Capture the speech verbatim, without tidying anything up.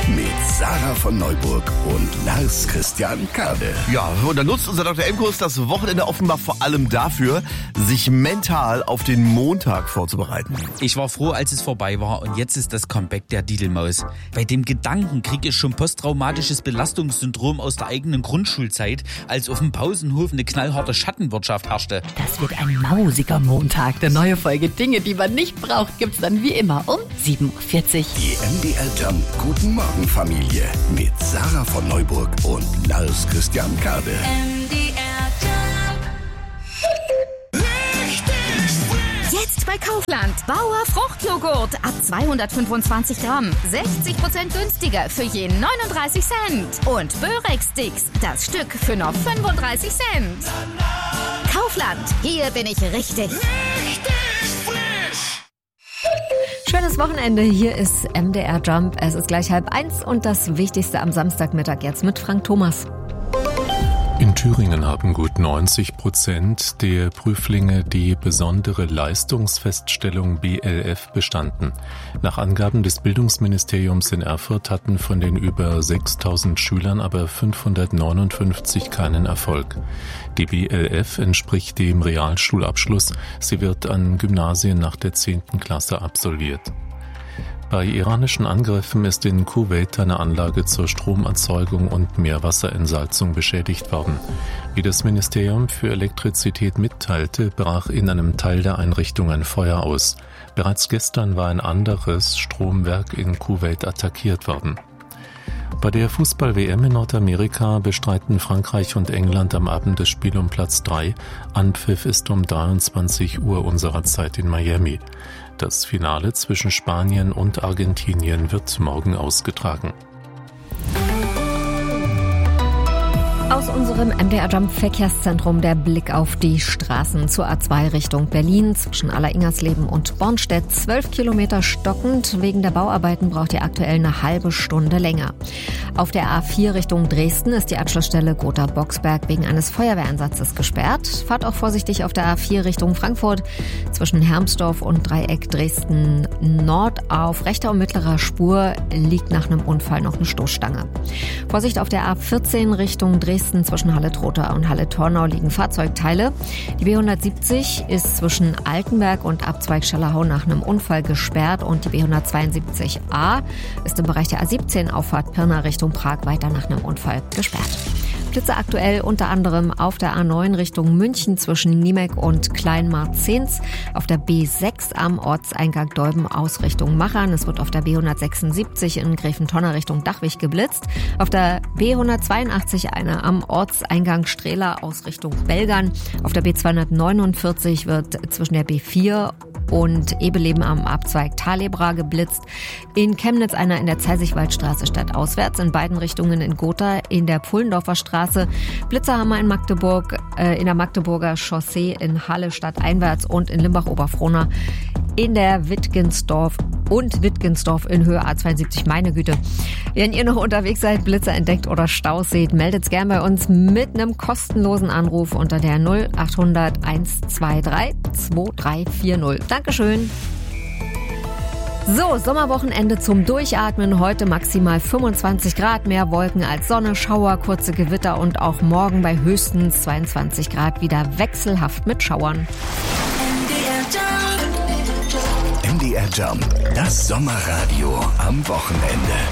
mit Sarah von Neuburg und Lars Christian Kade. Ja, und dann nutzt unser Doktor M-Kurs das Wochenende offenbar vor allem dafür, sich mental auf den Montag vorzubereiten. Ich war froh, als es vorbei war, und jetzt ist das Comeback der Didelmaus. Bei dem Gedanken kriege ich schon posttraumatisches Belastungssyndrom aus der eigenen Grundschulzeit, als auf dem Pausenhof eine knallharte Schattenwirtschaft herrschte. Das wird ein mausiger Montag. Der neue Folge Dinge, die man nicht braucht, gibt's dann wie immer um sieben Uhr vierzig. Die M D R Jump Guten Morgen Familie mit Sarah von Neuburg und Lars Christian Kade. M D R Jump. Jetzt bei Kaufland. Bauer Fruchtjoghurt ab zweihundertfünfundzwanzig Gramm. sechzig Prozent günstiger für je neununddreißig Cent. Und Börex-Sticks, das Stück für nur fünfunddreißig Cent. Kaufland, hier bin ich richtig. Schönes Wochenende, hier ist M D R Jump. Es ist gleich halb eins und das Wichtigste am Samstagmittag jetzt mit Frank Thomas. In Thüringen haben gut neunzig Prozent der Prüflinge die besondere Leistungsfeststellung B L F bestanden. Nach Angaben des Bildungsministeriums in Erfurt hatten von den über sechstausend Schülern aber fünfhundertneunundfünfzig keinen Erfolg. Die B L F entspricht dem Realschulabschluss. Sie wird an Gymnasien nach der zehnten Klasse absolviert. Bei iranischen Angriffen ist in Kuwait eine Anlage zur Stromerzeugung und Meerwasserentsalzung beschädigt worden. Wie das Ministerium für Elektrizität mitteilte, brach in einem Teil der Einrichtung ein Feuer aus. Bereits gestern war ein anderes Stromwerk in Kuwait attackiert worden. Bei der Fußball-W M in Nordamerika bestreiten Frankreich und England am Abend das Spiel um Platz drei. Anpfiff ist um dreiundzwanzig Uhr unserer Zeit in Miami. Das Finale zwischen Spanien und Argentinien wird morgen ausgetragen. Aus unserem M D R Jump Verkehrszentrum der Blick auf die Straßen zur A zwei Richtung Berlin zwischen Aller-Ingersleben und Bornstedt. Zwölf Kilometer stockend. Wegen der Bauarbeiten braucht ihr aktuell eine halbe Stunde länger. Auf der A vier Richtung Dresden ist die Anschlussstelle Gotha-Boxberg wegen eines Feuerwehreinsatzes gesperrt. Fahrt auch vorsichtig auf der A vier Richtung Frankfurt zwischen Hermsdorf und Dreieck Dresden Nord. Auf rechter und mittlerer Spur liegt nach einem Unfall noch eine Stoßstange. Vorsicht auf der A vierzehn Richtung Dresden. Zwischen Halle-Trotha und Halle-Tornau liegen Fahrzeugteile. Die B hundertsiebzig ist zwischen Altenberg und Abzweig Schallerhau nach einem Unfall gesperrt und die B hundertzweiundsiebzig A ist im Bereich der A siebzehn Auffahrt Pirna Richtung Prag weiter nach einem Unfall gesperrt. Blitze aktuell unter anderem auf der A neun Richtung München zwischen Niemek und Kleinmarzens, auf der B sechs am Ortseingang Dolben aus Richtung Machern. Es wird auf der B hundertsechsundsiebzig in Gräfentonner Richtung Dachwig geblitzt, auf der B hundertzweiundachtzig eine am Ortseingang Strehla aus Richtung Belgern, auf der B zweihundertneunundvierzig wird zwischen der B vier und Ebeleben am Abzweig Talebra geblitzt. In Chemnitz einer in der Zeisigwaldstraße stadtauswärts, in beiden Richtungen in Gotha in der Pullendorfer Straße. Blitzer haben wir in Magdeburg, äh, in der Magdeburger Chaussee in Halle stadteinwärts und in Limbach-Oberfrohna in der Wittgensdorf und Wittgensdorf in Höhe A zweiundsiebzig. Meine Güte. Wenn ihr noch unterwegs seid, Blitzer entdeckt oder Staus seht, meldet's gern bei uns mit einem kostenlosen Anruf unter der null achthundert hundertzweiundzwanzig zweitausenddreihundertvierzig. Dankeschön. So, Sommerwochenende zum Durchatmen. Heute maximal fünfundzwanzig Grad, mehr Wolken als Sonne, Schauer, kurze Gewitter und auch morgen bei höchstens zweiundzwanzig Grad wieder wechselhaft mit Schauern. M D R Jump, das Sommerradio am Wochenende.